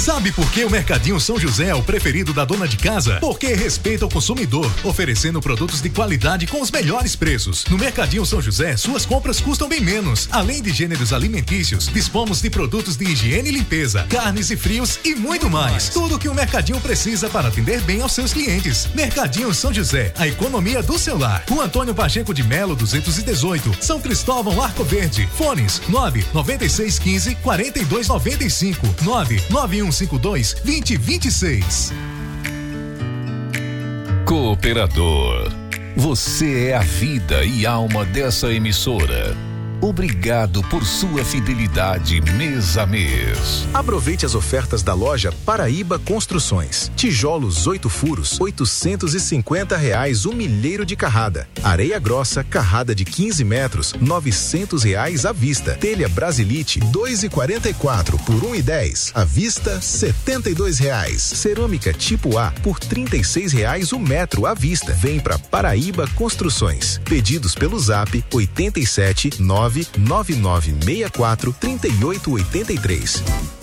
Sabe por que o Mercadinho São José é o preferido da dona de casa? Porque respeita o consumidor, oferecendo produtos de qualidade com os melhores preços. No Mercadinho São José, suas compras custam bem menos. Além de gêneros alimentícios, dispomos de produtos de higiene e limpeza, carnes e frios e muito mais. Tudo que o Mercadinho precisa para atender bem aos seus clientes. Mercadinho São José, a economia do seu lar. Rua Antônio Pacheco de Melo, 218, São Cristóvão, Arco Verde. Fones 99615 4295, 99152 2026. Cooperador, você é a vida e alma dessa emissora. Obrigado por sua fidelidade mês a mês. Aproveite as ofertas da loja Paraíba Construções. Tijolos 8 furos, R$850 o milheiro de carrada. Areia grossa, carrada de 15 metros, R$900 à vista. Telha Brasilite, 2,44 por 1,10. À vista, R$72. Cerâmica tipo A por R$36 o metro à vista. Vem pra Paraíba Construções. Pedidos pelo Zap 87 99964 3883.